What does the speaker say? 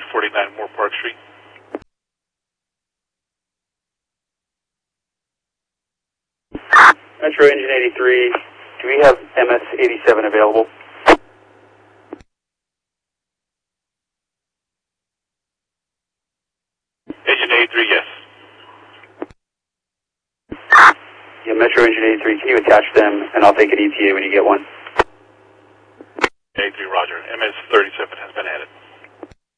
349 Moore Park Street. Metro Engine 83, do we have MS-87 available? Engine 83, yes. Yeah, Metro Engine 83, can you attach them, and I'll take an ETA when you get one? 83, roger. MS-37 has been added.